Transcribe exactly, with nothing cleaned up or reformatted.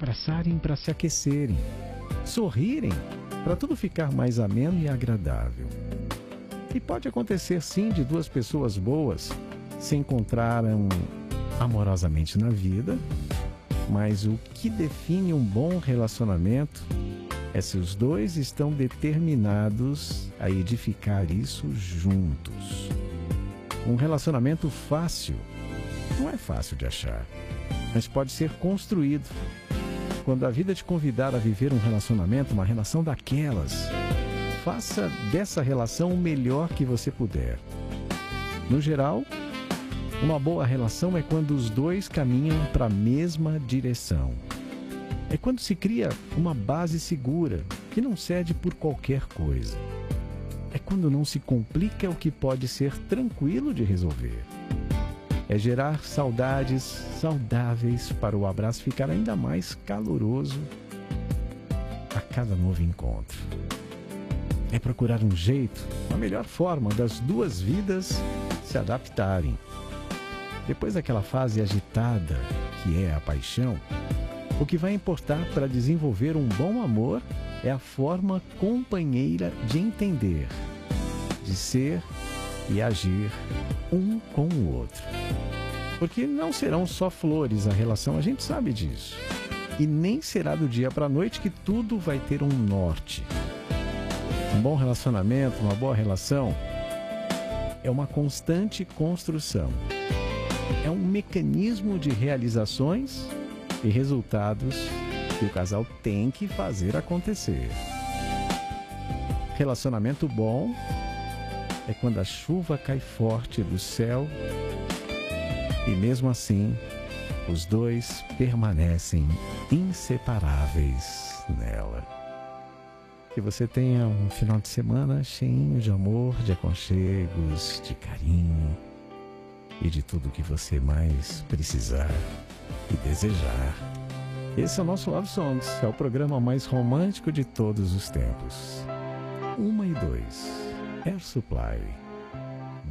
abraçarem para se aquecerem, sorrirem para tudo ficar mais ameno e agradável. E pode acontecer sim de duas pessoas boas se encontraram amorosamente na vida, mas o que define um bom relacionamento é se os dois estão determinados a edificar isso juntos. Um relacionamento fácil não é fácil de achar, mas pode ser construído. Quando a vida te convidar a viver um relacionamento, uma relação daquelas, faça dessa relação o melhor que você puder. No geral, uma boa relação é quando os dois caminham para a mesma direção. É quando se cria uma base segura, que não cede por qualquer coisa. É quando não se complica o que pode ser tranquilo de resolver. É gerar saudades saudáveis para o abraço ficar ainda mais caloroso a cada novo encontro. É procurar um jeito, a melhor forma das duas vidas se adaptarem. Depois daquela fase agitada, que é a paixão, o que vai importar para desenvolver um bom amor é a forma companheira de entender, de ser e agir um com o outro. Porque não serão só flores a relação, a gente sabe disso. E nem será do dia para a noite que tudo vai ter um norte. Um bom relacionamento, uma boa relação, é uma constante construção. É um mecanismo de realizações e resultados que o casal tem que fazer acontecer. Relacionamento bom é quando a chuva cai forte do céu e mesmo assim os dois permanecem inseparáveis nela. Que você tenha um final de semana cheio de amor, de aconchegos, de carinho e de tudo que você mais precisar e desejar. Esse é o nosso Love Songs, é o programa mais romântico de todos os tempos. Uma e dois, Air Supply.